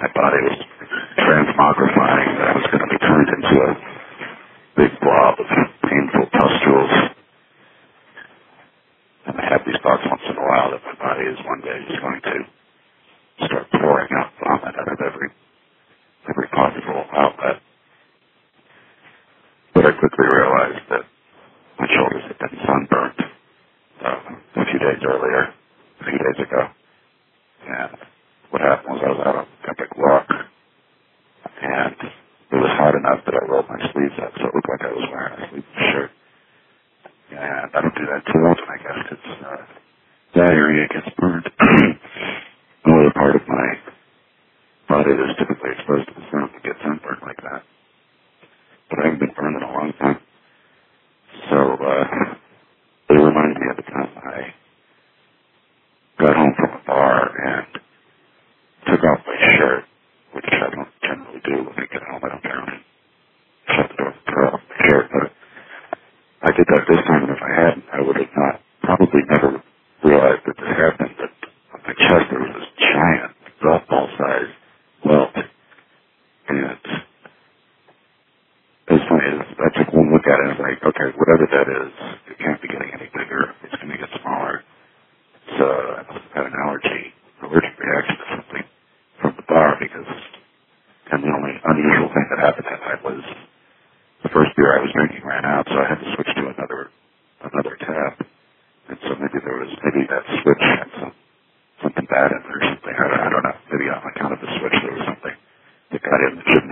my body was transmogrifying, that I was going to be turned into a big blob of painful pustules. And I have these thoughts once in a while that my body is one day just going to start pouring out vomit out of every possible outlet. But I quickly realized that my shoulders had been sunburned a few days ago. And what happened was I was out on an epic walk, and it was hot enough that I rolled my sleeves up so it looked like I was wearing a sleeveless shirt. And I don't do that too often, I guess, because that area gets burned. No other part of my body that's typically exposed to the sun gets sunburned like that. But I haven't been burned in a long time. So it reminded me of the time I got home from a bar and took off my shirt, which I don't generally do when I get home. I don't generally shut the door and throw off my shirt, but I did that this time, and if I hadn't, I would have probably never realized that this happened, but on my chest there was this giant golf ball size welt, and it's funny, I took one look at it and I was like, okay, whatever that is, it can't be getting any bigger, it's going to get smaller. So I must have had an allergic reaction to something from the bar, and the only unusual thing that happened that night was the first beer I was drinking ran out, so I had to switch to another tap. And so maybe that switch had something bad in there or something. I don't know. Maybe on account of the switch there was something that got in that